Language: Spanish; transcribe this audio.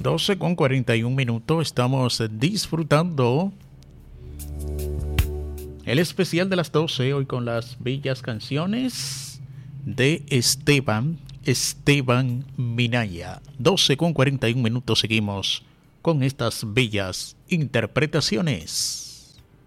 12:41. Estamos disfrutando el especial de las 12 hoy con las bellas canciones de Esteban Minaya. 12:41. Seguimos con estas bellas interpretaciones.